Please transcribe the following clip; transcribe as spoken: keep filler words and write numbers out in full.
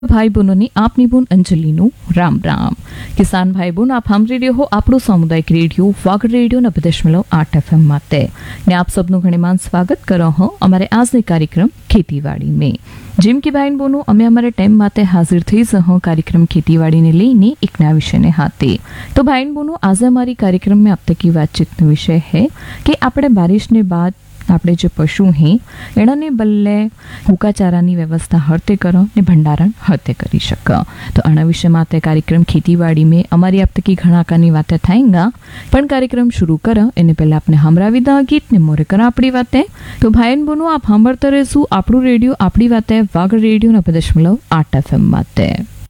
भाई बहनों ने आपनी बोन अंजलि नु राम राम। किसान भाई बहन आप हम रेडियो हो આપણું સામુદાયિક રેડિયો વાગડ રેડિયો નब्बे दशमलव आठ एफएम माते ने आप सबનું ઘણીમાન સ્વાગત કરો હો અમારે આજની કાર્યક્રમ ખેતીવાડી में। જેમ કે ભાઈ બહેનો અમે અમારા ટાઈમ માટે હાજર થઈ જહો કાર્યક્રમ ખેતીવાડીને લઈને એક નવા વિષયને હાથે। तो भाई बहनों आज हमारी कार्यक्रम में अब तक की बातचीत विषय है कि આપણે બારિશને બાદ આપણે જે પશુ हैं એનાને બદલે હુકા ચારાની વ્યવસ્થા હરતે કરો ને ભંડારણ હરતે કરી શકો। તો આના વિશે માટે કાર્યક્રમ ખેતીવાડી में અમારી अब तक की ઘણા કાની વાતે થાયંગા પણ કાર્યક્રમ शुरू કરો એને પહેલા આપણે હમરાવી દા ગીત ને મોરે કરા આપણી વાતે। તો ભાઈ બહેનો આપ સાંભળતા રહેશું આપણું રેડિયો આપણી વાતે વાગડ રેડિયો નब्बे दशमलव आठ एफएम माते।